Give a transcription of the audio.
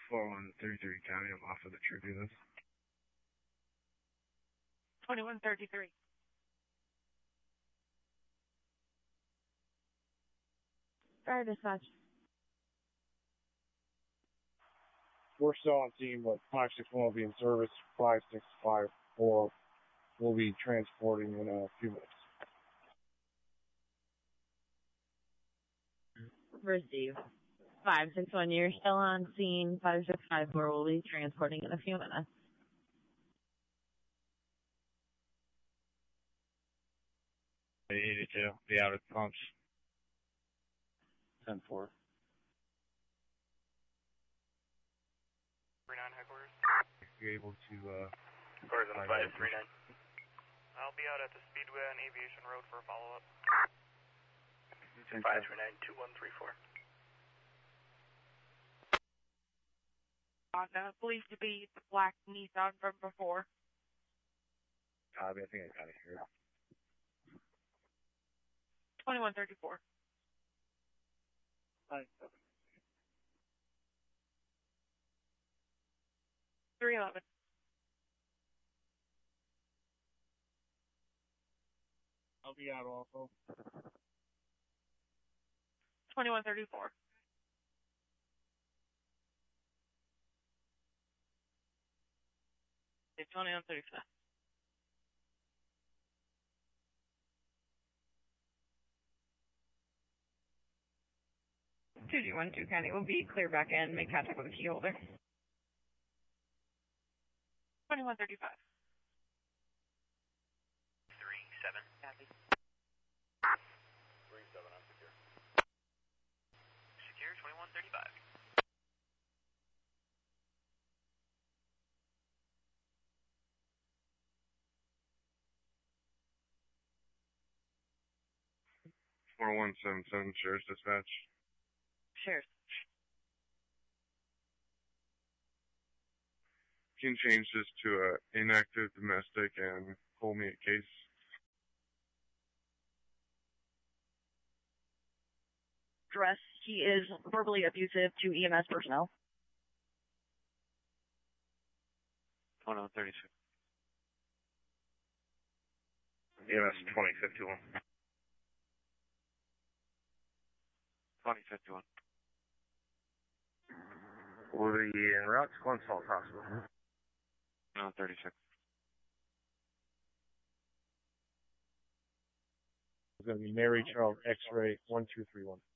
4133 County, I'm off of the Tribune. 2133. Fire dispatch. We're still on scene, but 561 will be in service. 5654 will be transporting in a few minutes. Receive. 561, you're still on scene. 5654 will be transporting in a few minutes. I needed to be out at the pumps. 10-4. 39 headquarters. You're able to, Headquarters on 539. I'll be out at the Speedway on Aviation Road for a follow-up. 539-2134. Believed to be the black Nissan from before. Copy, I think I got it here. 2134. Hi. 311. I'll be out also. 2134. Okay, 2135. Two G 12 County will be clear back in. Make contact with the key holder. 2135. 37. Copy. 37 on secure. Secure 2135. $4177 Sheriff's Dispatch. Sheriff. You can change this to a inactive domestic and pull me a case. Dress. He is verbally abusive to EMS personnel. 2136. EMS 2051. 2051. We'll be en route to Glens Falls Hospital. 36. It's going to be Mary Charles X-ray 1231.